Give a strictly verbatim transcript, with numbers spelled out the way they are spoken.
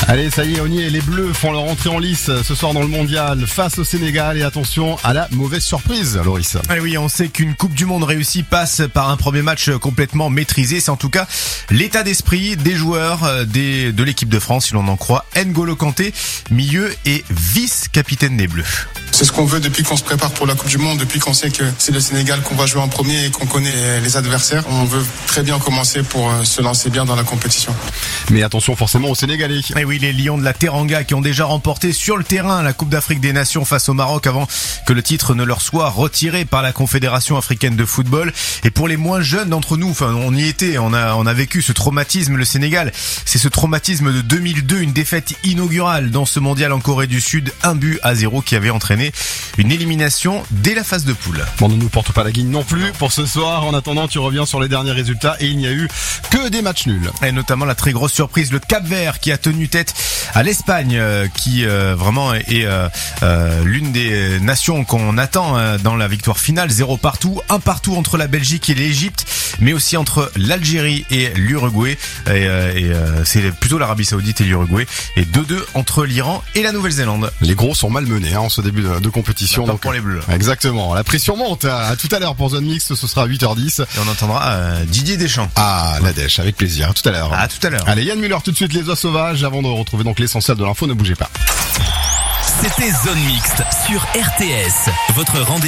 Allez, ça y est, on y est. Les Bleus font leur entrée en lice ce soir dans le mondial face au Sénégal. Et attention à la mauvaise surprise, Loris. Et oui, on sait qu'une Coupe du Monde réussie passe par un premier match complètement maîtrisé. C'est en tout cas l'état d'esprit des joueurs des, de l'équipe de France, si l'on en croit N'Golo Kanté, milieu et vice-capitaine des Bleus. C'est ce qu'on veut depuis qu'on se prépare pour la Coupe du Monde, depuis qu'on sait que c'est le Sénégal qu'on va jouer en premier et qu'on connaît les adversaires. On veut très bien commencer pour se lancer bien dans la compétition. Mais attention forcément aux Sénégalais. Et oui, les Lions de la Teranga qui ont déjà remporté sur le terrain la Coupe d'Afrique des Nations face au Maroc avant que le titre ne leur soit retiré par la Confédération africaine de football. Et pour les moins jeunes d'entre nous, enfin on y était, on a on a vécu ce traumatisme, le Sénégal. C'est ce traumatisme de deux mille deux, une défaite inaugurale dans ce mondial en Corée du Sud, un but à zéro qui avait entraîné une élimination dès la phase de poule. Bon, ne nous porte pas la guigne non plus pour ce soir. En attendant, tu reviens sur les derniers résultats et il n'y a eu que des matchs nuls. Et notamment la très grosse surprise, le Cap-Vert qui a tenu tête à l'Espagne, euh, qui euh, vraiment est euh, euh, l'une des nations qu'on attend euh, dans la victoire finale. Zéro partout, un partout entre la Belgique et l'Égypte, mais aussi entre l'Algérie et l'Uruguay. Et, euh, et euh, c'est plutôt l'Arabie Saoudite et l'Uruguay. Et deux deux entre l'Iran et la Nouvelle-Zélande. Les gros sont malmenés hein, en ce début de, de compétition. Donc, pour les Bleus. Exactement. La pression monte. À, à tout à l'heure pour Zone Mixte, ce sera à huit heures dix. Et on entendra euh, Didier Deschamps. Ah, la dèche, avec plaisir. À tout à l'heure. À tout à l'heure. Allez, Yann Muller, tout de suite les oies sauvages. Avant de retrouver donc l'essentiel de l'info, ne bougez pas. C'était Zone Mixte sur R T S. Votre rendez-vous